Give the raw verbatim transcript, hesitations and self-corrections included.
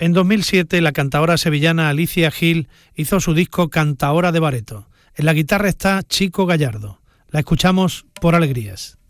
En dos mil siete, la cantaora sevillana Alicia Gil hizo su disco Cantaora de Bareto. En la guitarra está Chico Gallardo. La escuchamos por Alegrías.